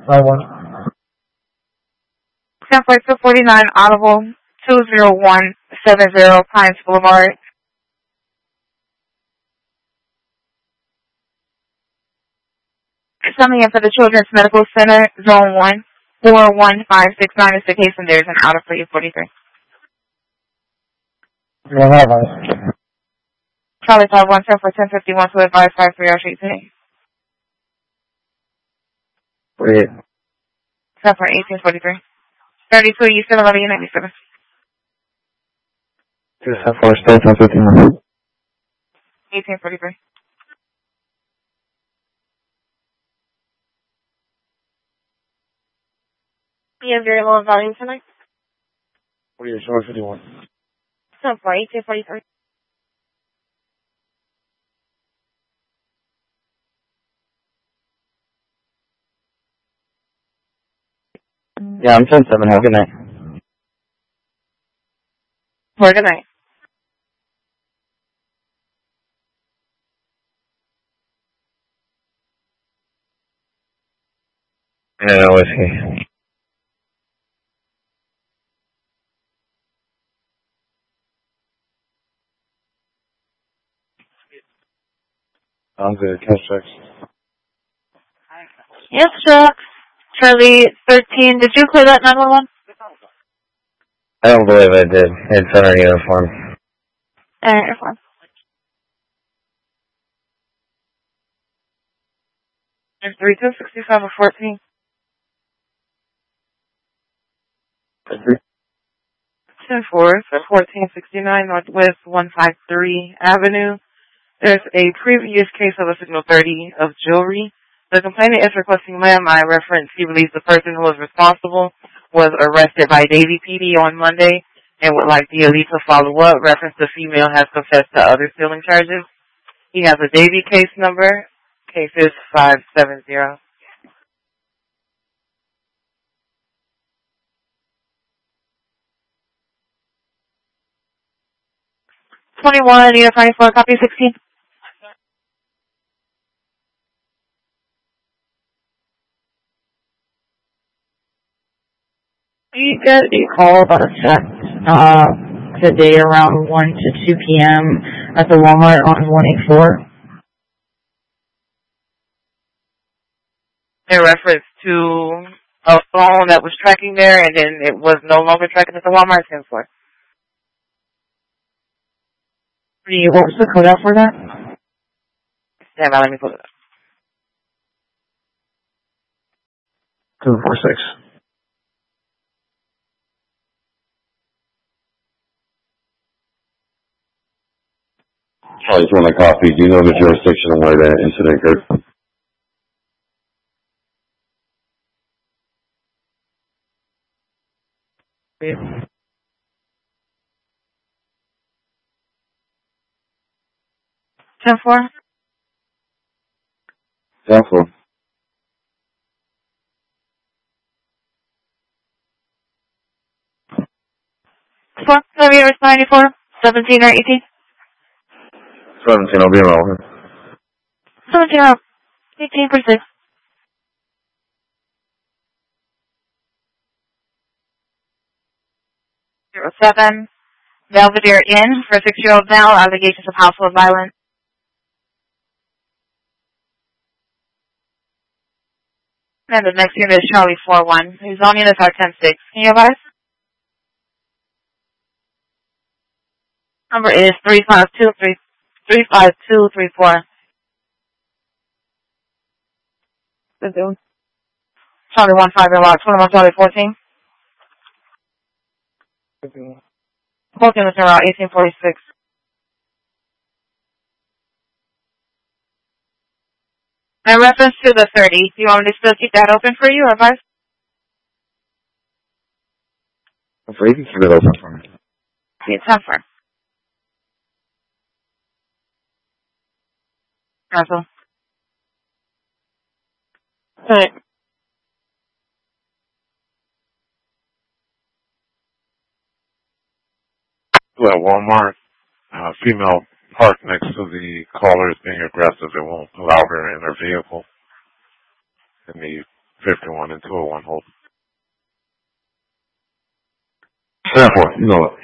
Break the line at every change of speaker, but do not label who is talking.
Line 1.
10.249 Audible 20170 Pines Boulevard. Coming in for the Children's Medical Center, Zone 1, 41569 is the case, and there's an order for you, 43. Charlie 517 for 1051 to advise 53 Street today.
48.
10 for 1843. 32, you still 1197.
274, stay 1051.
1843. You have very low volume tonight?
48, short 51.
10 for 1843.
Yeah, I'm 10-7. Have a good night.
Well, good night.
Yeah, whiskey. I'm good. Catch checks.
Yes, Chuck. Charlie 13. Did you clear that 911?
I don't believe I did. It's on our uniform.
Uniform. There's 326714. 10-4 for 1469 Northwest 153 Avenue. There's a previous case of a signal 30 of jewelry. The complainant is requesting landmine reference. He believes the person who was responsible was arrested by Davie PD on Monday and would like the elite to follow up. Reference the female has confessed to other stealing charges. He has a Davie case number. Case is 570. $21, need a 94, copy 16.
We got a call about a theft today around 1 to 2 p.m. at the Walmart on 184.
In reference to a phone that was tracking there and then it was no longer tracking at the Walmart 10-4.
What was the code out for that?
Stand by, let me pull it up.
246. Charlie, if you want a copy, do you know the jurisdiction of where the incident occurred?
Yeah.
10-4.
10-4.
Let me 94, 17 or 18.
17, I'll be around.
17 or 18%. 07. Belvedere Inn for 6-year-old male, allegations of household violence. And the next unit is Charlie 41. His own units are 10-6. Can you advise? Number is 35234. Charlie 15 log 21 Charlie 14. 14 is around 1846. In reference to the 30, do you want me to still keep that open for you, or advice?
I'm afraid you can keep it open for me.
It's tougher. Cancel. Alright.
At Walmart, female parked next to the caller is being aggressive. It won't allow her in her vehicle. And the 51 and 201 hold.
10-4, you know it.